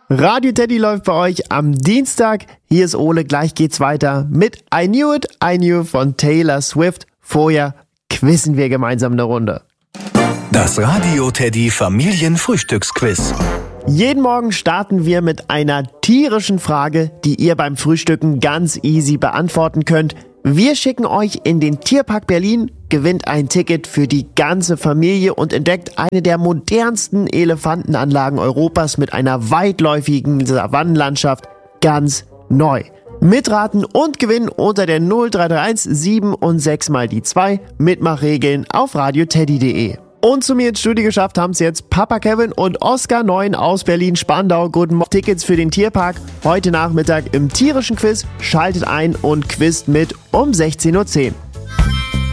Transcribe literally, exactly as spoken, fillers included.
Radio Teddy läuft bei euch am Dienstag. Hier ist Ole, gleich geht's weiter mit I Knew It, I Knew von Taylor Swift. Vorher quizzen wir gemeinsam eine Runde. Das Radio Teddy Familienfrühstücksquiz. Jeden Morgen starten wir mit einer tierischen Frage, die ihr beim Frühstücken ganz easy beantworten könnt. Wir schicken euch in den Tierpark Berlin, gewinnt ein Ticket für die ganze Familie und entdeckt eine der modernsten Elefantenanlagen Europas mit einer weitläufigen Savannenlandschaft ganz neu. Mitraten und gewinnen unter der null drei drei eins sieben und sechs mal die zwei. Mitmachregeln auf radioteddy punkt de. Und zu mir ins Studio geschafft haben es jetzt Papa Kevin und Oskar Neun aus Berlin-Spandau. Guten Morgen. Tickets für den Tierpark heute Nachmittag im tierischen Quiz. Schaltet ein und quizt mit um sechzehn Uhr zehn.